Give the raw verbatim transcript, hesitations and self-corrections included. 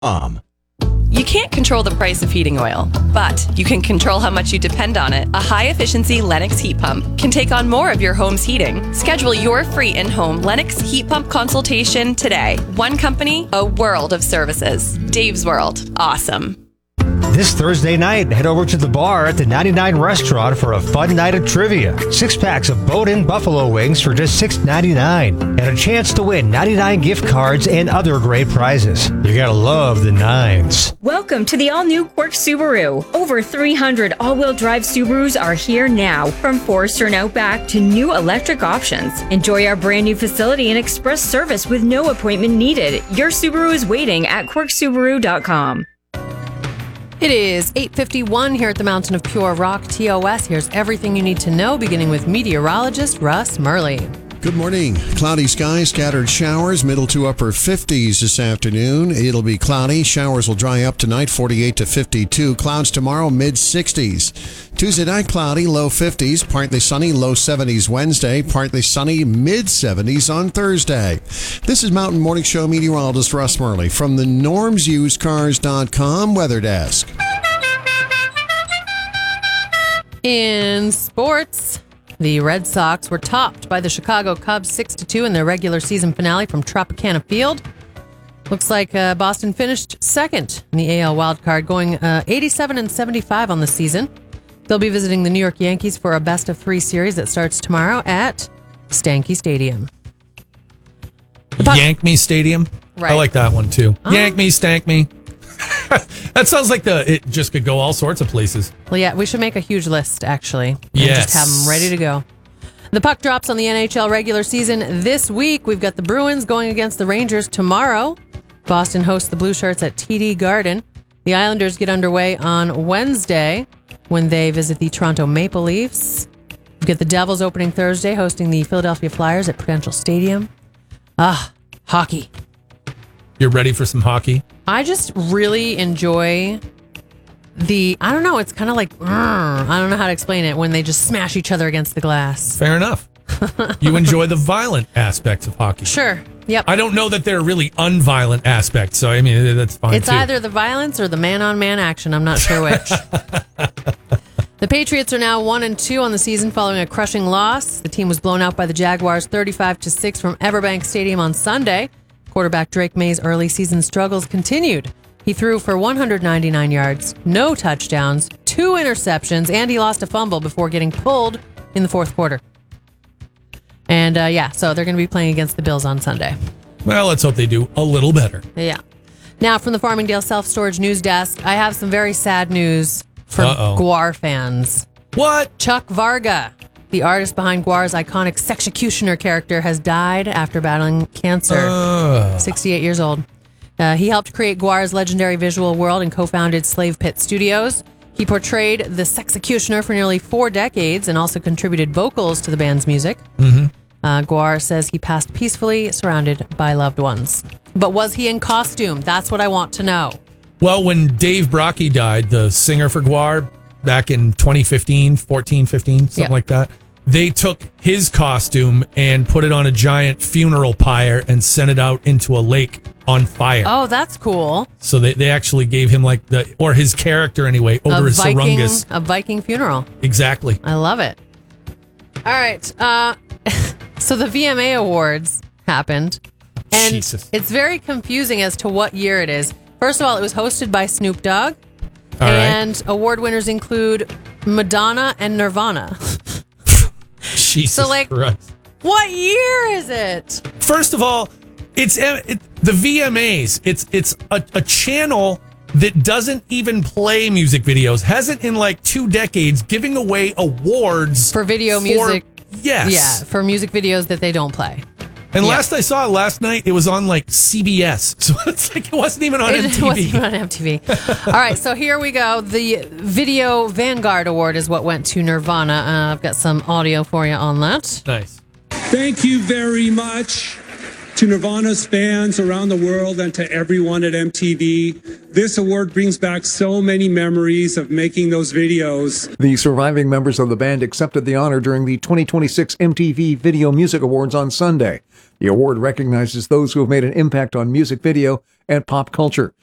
Um. You can't control the price of heating oil, but you can control how much you depend on it. A high-efficiency Lennox heat pump can take on more of your home's heating. Schedule your free in-home Lennox heat pump consultation today. One company, a world of services. Dave's World. Awesome. This Thursday night, head over to the bar at the ninety-nine Restaurant for a fun night of trivia. Six packs of Bowden Buffalo Wings for just six ninety-nine, and a chance to win ninety-nine gift cards and other great prizes. You gotta love the nines. Welcome to the all-new Quirk Subaru. Over three hundred all-wheel drive Subarus are here now, from Forester and Outback to new electric options. Enjoy our brand new facility and express service with no appointment needed. Your Subaru is waiting at quirk subaru dot com. It is eight fifty-one here at the Mountain of Pure Rock, T O S. Here's everything you need to know, beginning with meteorologist Russ Murley. Good morning. Cloudy skies, scattered showers, middle to upper fifties this afternoon. It'll be cloudy. Showers will dry up tonight, forty-eight to fifty-two. Clouds tomorrow, mid sixties. Tuesday night, cloudy, low fifties. Partly sunny, low seventies Wednesday. Partly sunny, mid seventies on Thursday. This is Mountain Morning Show meteorologist Russ Murley from the norms used cars dot com weather desk. In sports, the Red Sox were topped by the Chicago Cubs six to two in their regular season finale from Tropicana Field. Looks like uh, Boston finished second in the A L wildcard, going uh, eighty-seven and seventy-five on the season. They'll be visiting the New York Yankees for a best of three series that starts tomorrow at Stanky Stadium. Yank Me Stadium? Right. I like that one too. Oh. Yank Me, stank me. That sounds like the it just could go all sorts of places. Well, yeah, we should make a huge list, actually. And Yes. just have them ready to go. The puck drops on the N H L regular season this week. We've got the Bruins going against the Rangers tomorrow. Boston hosts the Blue Shirts at T D Garden. The Islanders get underway on Wednesday when they visit the Toronto Maple Leafs. We've got the Devils opening Thursday, hosting the Philadelphia Flyers at Prudential Stadium. Ah, hockey. You're ready for some hockey? I just really enjoy the, I don't know, it's kind of like, mm, I don't know how to explain it, when they just smash each other against the glass. Fair enough. You enjoy the violent aspects of hockey. Sure. Yep. I don't know that they're really unviolent aspects, so I mean, that's fine It's too. either the violence or the man-on-man action. I'm not sure which. The Patriots are now one and two on the season following a crushing loss. The team was blown out by the Jaguars thirty-five to six from Everbank Stadium on Sunday. Quarterback Drake May's early season struggles continued. He threw for one hundred ninety-nine yards, no touchdowns, two interceptions, and he lost a fumble before getting pulled in the fourth quarter. And uh, yeah, so they're going to be playing against the Bills on Sunday. Well, let's hope they do a little better. Yeah. Now, from the Farmingdale Self-Storage News Desk, I have some very sad news for Uh-oh. Gwar fans. What? Chuck Varga, the artist behind Gwar's iconic Sexecutioner character, has died after battling cancer. Uh. sixty-eight years old. Uh, he helped create Gwar's legendary visual world and co-founded Slave Pit Studios. He portrayed the Sexecutioner for nearly four decades and also contributed vocals to the band's music. Mm-hmm. Uh, Gwar says he passed peacefully, surrounded by loved ones. But was he in costume? That's what I want to know. Well, when Dave Brockie died, the singer for Gwar, back in twenty fifteen, fourteen, fifteen, something Yep. like that, they took his costume and put it on a giant funeral pyre and sent it out into a lake on fire. Oh, that's cool. So they, they actually gave him like the, or his character anyway, A Odorous Viking, Sarungus. a Viking funeral. Exactly. I love it. All right. Uh, so the V M A Awards happened. And Jesus. it's very confusing as to what year it is. First of all, it was hosted by Snoop Dogg. All and right. award winners include Madonna and Nirvana. Jesus So, like, Christ. What year is it? First of all, it's it, the V M As. It's it's a, a channel that doesn't even play music videos. Hasn't in like two decades giving away awards For video music. Yes. Yeah, for music videos that they don't play. And Yeah. last I saw it last night, it was on like C B S. So it's like it wasn't even on It M T V. wasn't even on M T V. All right, so here we go. The Video Vanguard Award is what went to Nirvana. Uh, I've got some audio for you on that. Nice. Thank you very much to Nirvana's fans around the world and to everyone at M T V. This award brings back so many memories of making those videos. The surviving members of the band accepted the honor during the twenty twenty-six M T V Video Music Awards on Sunday. The award recognizes those who have made an impact on music video and pop culture.